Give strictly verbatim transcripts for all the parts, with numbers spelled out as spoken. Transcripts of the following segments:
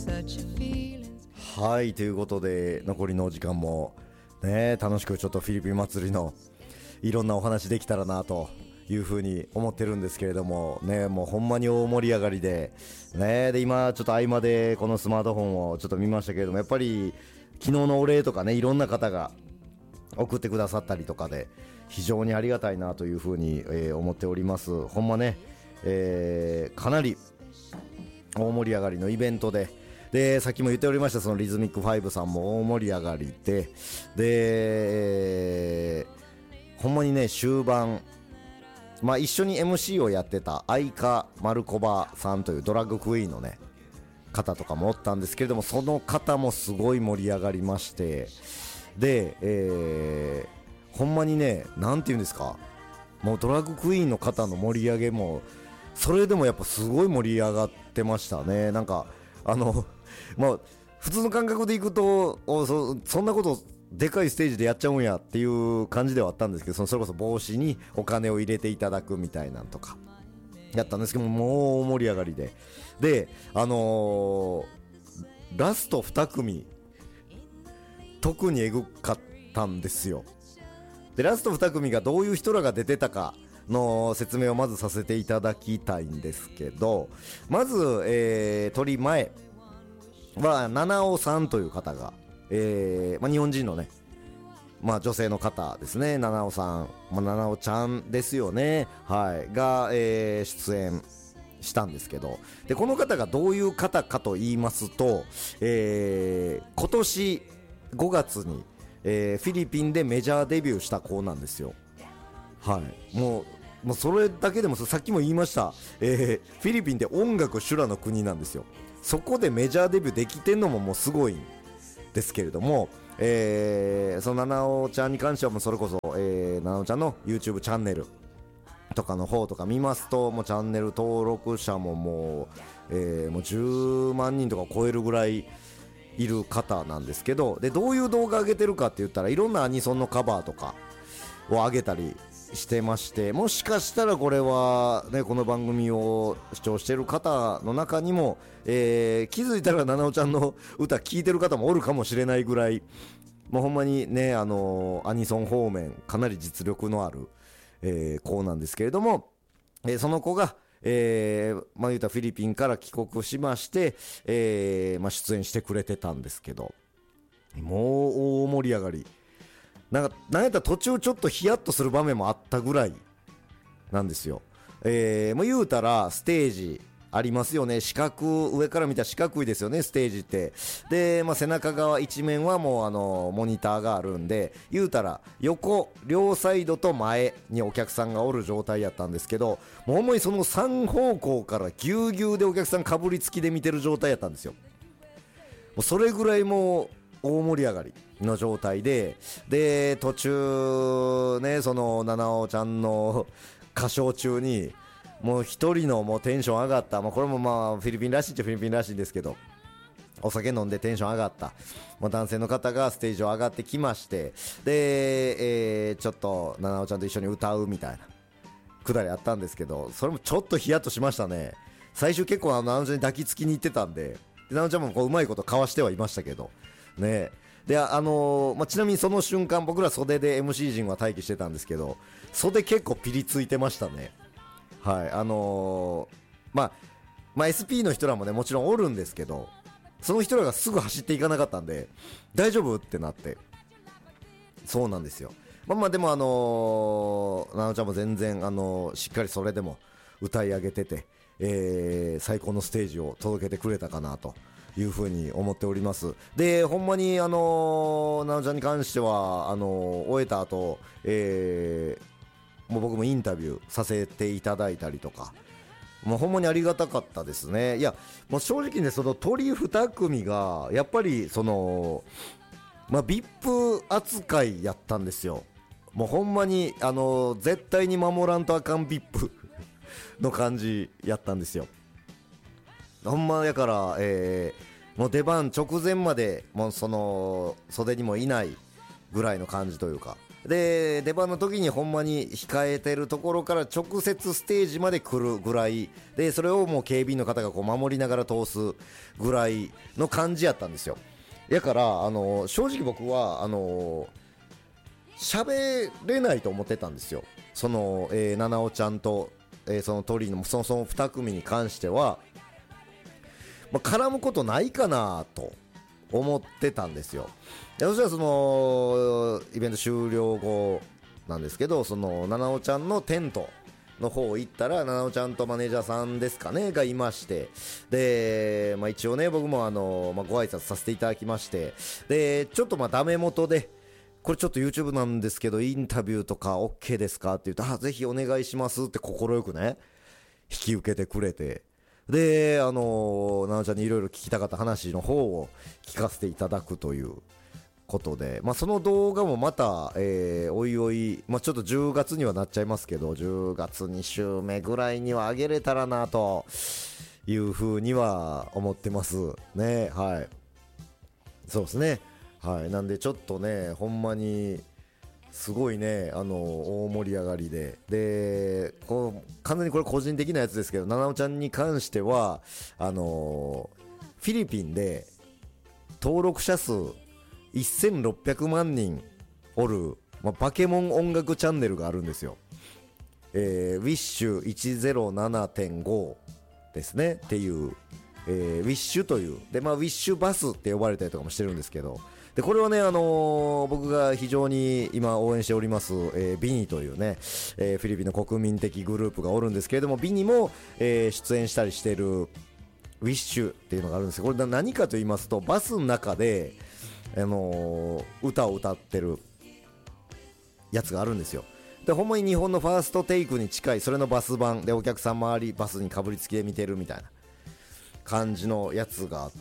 はい、ということで残りのお時間もね楽しくちょっとフィリピン祭りのいろんなお話できたらなというふうに思ってるんですけれどもね、もうほんまに大盛り上がりでね、で今ちょっと合間でこのスマートフォンをちょっと見ましたけれども、やっぱり昨日のお礼とかね、いろんな方が送ってくださったりとかで非常にありがたいなというふうに、えー、思っております。ほんまね、えー、かなり大盛り上がりのイベントで、でさっきも言っておりました、そのリズミックファイブさんも大盛り上がりで、で、えー、ほんまにね終盤、まあ、一緒に エムシー をやってた愛花丸コバさんというドラッグクイーンのね方とかもおったんですけれども、その方もすごい盛り上がりまして、で、えー、ほんまにね、なんていうんですか、もうドラッグクイーンの方の盛り上げもそれでもやっぱすごい盛り上がってましたね。なんかあのまあ普通の感覚でいくと そ, そんなことでかいステージでやっちゃうんやっていう感じではあったんですけど、そのそれこそ帽子にお金を入れていただくみたいなんとかやったんですけども、もう大盛り上がりで、であのー、ラストに組特にエグかったんですよ。でラストに組がどういう人らが出てたかの説明をまずさせていただきたいんですけど、まず、えー、取り前は七尾さんという方が、えーまあ、日本人のね、まあ、女性の方ですね、七尾さん、まあ、七尾ちゃんですよね、はい、が、えー、出演したんですけど、でこの方がどういう方かと言いますと、えー、今年ごがつに、えー、フィリピンでメジャーデビューした子なんですよ。はい、もうもうそれだけでもさっきも言いました、えー、フィリピンって音楽修羅の国なんですよ。そこでメジャーデビューできてんのももうすごいんですけれども、えー、その七尾ちゃんに関してはもうそれこそ、えー、七尾ちゃんの YouTube チャンネルとかの方とか見ますと、もうチャンネル登録者ももう、えー、もうじゅうまんにんとか超えるぐらいいる方なんですけど、でどういう動画上げてるかって言ったら、いろんなアニソンのカバーとかを上げたりしてまして、もしかしたらこれは、ね、この番組を視聴している方の中にも、えー、気づいたら七尾ちゃんの歌聴いてる方もおるかもしれないぐらい、もうほんまにね、あのー、アニソン方面かなり実力のある、えー、子なんですけれども、えー、その子が、えーまあ、言うたらフィリピンから帰国しまして、えーまあ、出演してくれてたんですけど、もう大盛り上がり、なんかなんやったら途中ちょっとヒヤッとする場面もあったぐらいなんですよ。えー、もう言うたらステージありますよね。四角、上から見たら四角いですよね、ステージって。で、まあ、背中側一面はもうあのモニターがあるんで、言うたら横両サイドと前にお客さんがおる状態やったんですけど、もうほんまにそのさん方向からぎゅうぎゅうでお客さんかぶりつきで見てる状態やったんですよ。もうそれぐらいもう大盛り上がりの状態で、で途中ね、その七尾ちゃんの歌唱中にもう一人のもうテンション上がった、まあ、これもまあフィリピンらしいっちゃフィリピンらしいんですけど、お酒飲んでテンション上がった、まあ、男性の方がステージを上がってきまして、で、えー、ちょっと七尾ちゃんと一緒に歌うみたいなくだりあったんですけど、それもちょっとヒヤッとしましたね。最終結構あの七尾ちゃんに抱きつきに行ってたんで、七尾ちゃんもこううまいことかわしてはいましたけどね。であのーまあ、ちなみにその瞬間僕ら袖で エムシー 陣は待機してたんですけど、袖結構ピリついてましたね。はい、あのーまあ、まあ エスピー の人らもねもちろんおるんですけど、その人らがすぐ走っていかなかったんで大丈夫ってなって、そうなんですよ。まあまあでもあのー、なのちゃんも全然、あのー、しっかりそれでも歌い上げてて、えー、最高のステージを届けてくれたかなというふうに思っております。でほんまにあのー、なのちゃんに関してはあのー、終えた後、えー、もう僕もインタビューさせていただいたりとか、もうほんまにありがたかったですね。いやもう正直ね、その鳥に組がやっぱりそのまあ ブイアイピー 扱いやったんですよ。もうほんまにあのー、絶対に守らんとあかん ブイアイピー の感じやったんですよ。ほんまやから、えー、もう出番直前までもうその袖にもいないぐらいの感じというか、 で出番の時にほんまに控えてるところから直接ステージまで来るぐらいで、それをもう警備員の方がこう守りながら通すぐらいの感じやったんですよ。やからあの正直僕はあの喋れないと思ってたんですよ。その、えー、七尾ちゃんと、えー、その鳥のそのそのに組に関しては、まあ、絡むことないかなと思ってたんですよ。そしたらそのイベント終了後なんですけど、その七尾ちゃんのテントの方行ったら、七尾ちゃんとマネージャーさんですかねがいまして、で、まあ、一応ね僕もあの、まあ、ご挨拶させていただきまして、でちょっとまあダメ元でこれちょっと YouTube なんですけどインタビューとか OK ですかって言うと、あぜひお願いしますって快くね引き受けてくれて、であの奈々ちゃんにいろいろ聞きたかった話の方を聞かせていただくということで、まあ、その動画もまた、えー、おいおい、まあ、ちょっとじゅうがつにはなっちゃいますけどじゅうがつに週目ぐらいには上げれたらなというふうには思ってますね。はい、そうですね。はい、なんでちょっとねほんまにすごいねあの大盛り上がりで、でこう完全にこれ個人的なやつですけど、七尾ちゃんに関してはあのフィリピンで登録者数せんろっぴゃくまんにんおる、まあ、バケモン音楽チャンネルがあるんですよ。えー、ウィッシュいちぜろななてんご ですねっていう、えー、ウィッシュというで、まあ、ウィッシュバスって呼ばれたりとかもしてるんですけど、でこれはね、あのー、僕が非常に今応援しております、えー、ビニというね、えー、フィリピンの国民的グループがおるんですけれども、ビニも、えー、出演したりしているウィッシュっていうのがあるんですよ。これ何かと言いますと、バスの中であのー、歌を歌ってるやつがあるんですよ。でほんまに日本のファーストテイクに近いそれのバス版で、お客さん周りバスにかぶりつきで見てるみたいな感じのやつがあって、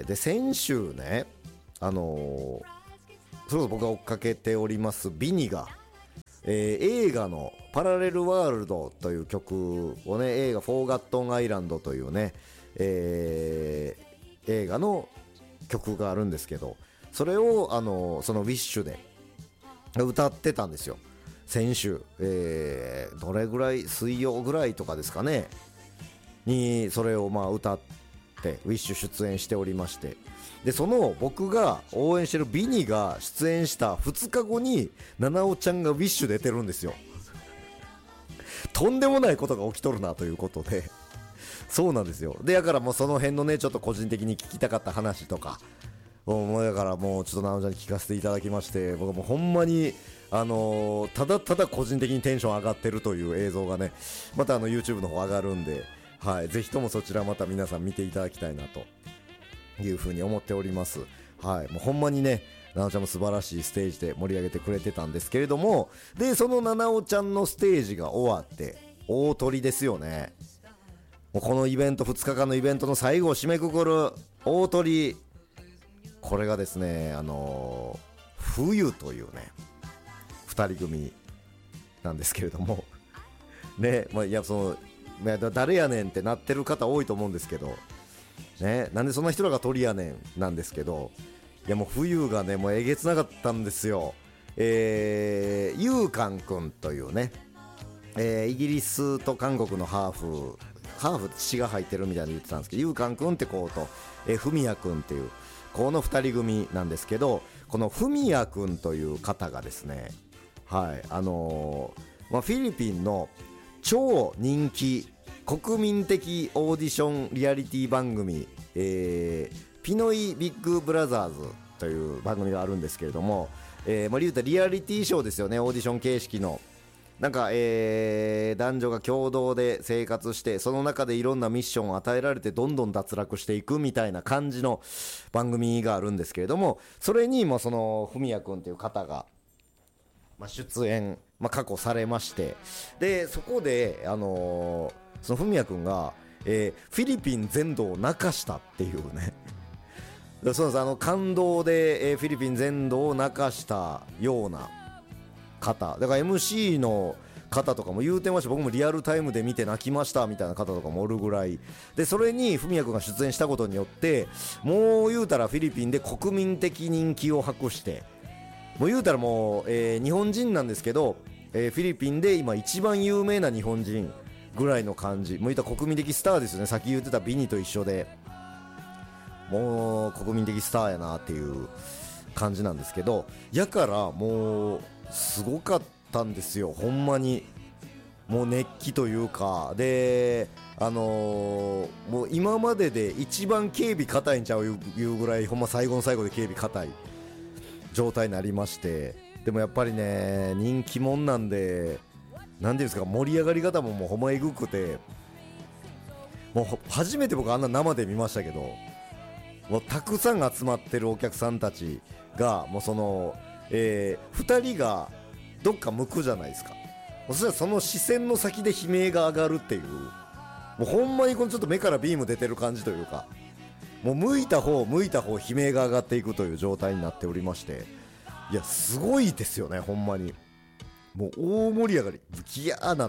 で先週ねあのー、それこそ僕が追っかけておりますビニが、えー、映画のパラレルワールドという曲をね、映画フォーガットンアイランドというね、えー、映画の曲があるんですけど、それをあのそのウィッシュで歌ってたんですよ先週、えー、どれぐらい水曜ぐらいとかですかねにそれをまあ歌ってウィッシュ出演しておりまして、でその僕が応援してるビニが出演したふつかごに七尾ちゃんがウィッシュ出てるんですよとんでもないことが起きとるなということで、そうなんですよ。でだからもうその辺のねちょっと個人的に聞きたかった話とか、もうだからもうちょっと七尾ちゃんに聞かせていただきまして、僕はもうほんまにあのー、ただただ個人的にテンション上がってるという映像がねまたあの YouTube の方上がるんで、はい、ぜひともそちらまた皆さん見ていただきたいなというふうに思っております。はい、もうほんまにね七尾ちゃんも素晴らしいステージで盛り上げてくれてたんですけれども、でその七尾ちゃんのステージが終わって大鳥ですよね。もうこのイベントふつかかんのイベントの最後を締めくくる大鳥、これがですねあのー、冬というねふたり組なんですけれどもね、まあ、いやその誰やねんってなってる方多いと思うんですけどね、なんでそんな人らが鳥やねんなんですけど、いやもう冬がねもうえげつなかったんですよ。えー、ユーカン君というね、えー、イギリスと韓国のハーフハーフ血が入ってるみたいに言ってたんですけど、ユーカン君って子と、えー、フミヤ君っていうこのふたり組なんですけど、このフミヤ君という方がですね、はいあのーまあ、フィリピンの超人気国民的オーディションリアリティ番組、えー、ピノイビッグブラザーズという番組があるんですけれども、えーまあ、言うたらリアリティショーですよね。オーディション形式のなんか、えー、男女が共同で生活して、その中でいろんなミッションを与えられてどんどん脱落していくみたいな感じの番組があるんですけれども、それにもそのフミヤ君という方が、まあ、出演、まあ、過去されまして、でそこで、あのー、そのフミヤ君が、えー、フィリピン全土を泣かしたっていうねそうです、あの感動で、えー、フィリピン全土を泣かしたような方だから エムシー の方とかも言うてました。僕もリアルタイムで見て泣きましたみたいな方とかもおるぐらいで、それにフミヤ君が出演したことによってもう言うたらフィリピンで国民的人気を博して、 もう言うたらもう、えー日本人なんですけど、えーフィリピンで今一番有名な日本人ぐらいの感じ、もう言ったら国民的スターですよね。さっき言ってたビニと一緒で、もう国民的スターやなっていう感じなんですけど、やからもうすごかったんですよ、ほんまに。もう熱気というかで、あのーもう今までで一番警備硬いんちゃういうぐらい、ほんま最後の最後で警備硬い状態になりまして、でもやっぱりね人気者なんで、なんていうんですか、盛り上がり方ももうほんまえぐくて、もう初めて僕あんな生で見ましたけど、もうたくさん集まってるお客さんたちがもうその、えー、ふたりがどっか向くじゃないですか。そしたらその視線の先で悲鳴が上がるっていう、もうほんまにこのちょっと目からビーム出てる感じというか、もう向いた方向いた方悲鳴が上がっていくという状態になっておりまして、いやすごいですよね、ほんまに。もう大盛り上がり、ギヤーなって、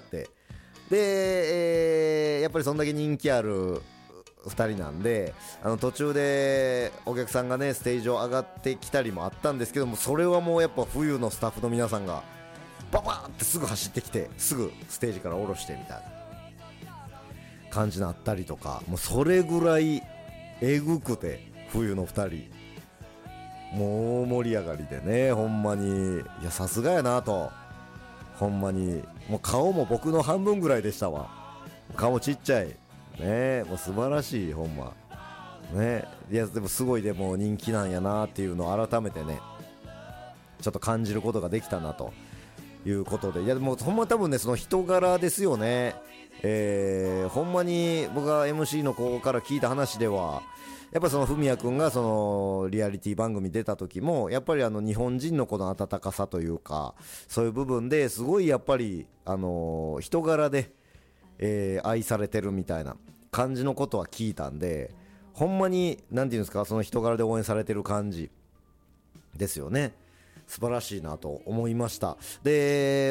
で、えーやっぱりそんだけ人気あるふたりなんで、あの途中でお客さんがねステージを上がってきたりもあったんですけども、それはもうやっぱ冬のスタッフの皆さんがババーってすぐ走ってきて、すぐステージから降ろしてみたいな感じになったりとか、もうそれぐらいえぐくて、冬のふたりもう盛り上がりでね、ほんまに、いやさすがやなと、ほんまにもう顔も僕の半分ぐらいでしたわ。顔ちっちゃいね、もう素晴らしい、ほんまね。いやでもすごい、でも人気なんやなっていうのを改めてねちょっと感じることができたなということで、いやでもほんま多分ねその人柄ですよね。えー、ほんまに僕が エムシー の子から聞いた話では、やっぱその文也くんがそのリアリティ番組出た時も、やっぱりあの日本人のこの温かさというか、そういう部分ですごいやっぱりあの人柄で、えー愛されてるみたいな感じのことは聞いたんで、ほんまになんていうんですか、その人柄で応援されてる感じですよね。素晴らしいなと思いました。で